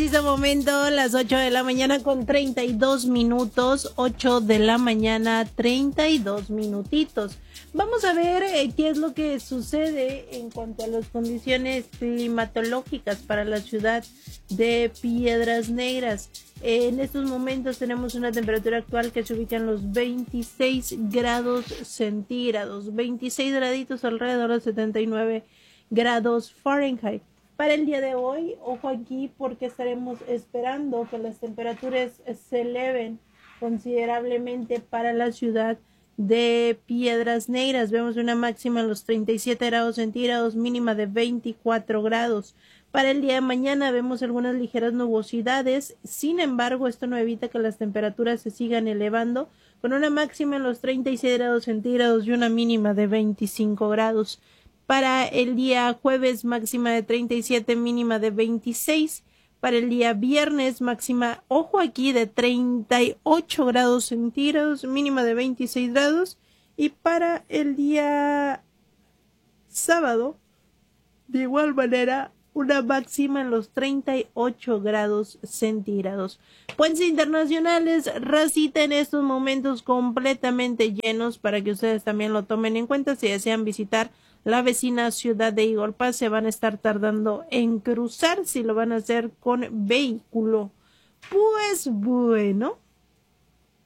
preciso momento, las 8 de la mañana con 32 minutos, 8 de la mañana, 32 minutitos. Vamos a ver qué es lo que sucede en cuanto a las condiciones climatológicas para la ciudad de Piedras Negras. En estos momentos tenemos una temperatura actual que se ubica en los 26 grados centígrados, 26 graditos alrededor de 79 grados Fahrenheit. Para el día de hoy, ojo aquí porque estaremos esperando que las temperaturas se eleven considerablemente para la ciudad de Piedras Negras. Vemos una máxima en los 37 grados centígrados, mínima de 24 grados. Para el día de mañana vemos algunas ligeras nubosidades, sin embargo esto no evita que las temperaturas se sigan elevando, con una máxima en los 36 grados centígrados y una mínima de 25 grados. Para el día jueves, máxima de 37, mínima de 26. Para el día viernes, máxima, ojo aquí, de 38 grados centígrados, mínima de 26 grados. Y para el día sábado, de igual manera, una máxima en los 38 grados centígrados. Puentes internacionales, racita en estos momentos completamente llenos para que ustedes también lo tomen en cuenta si desean visitar la vecina ciudad de Eagle Pass. Se van a estar tardando en cruzar si lo van a hacer con vehículo. Pues bueno,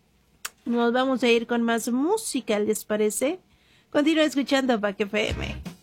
nos vamos a ir con más música, ¿les parece? Continúa escuchando Pack FM.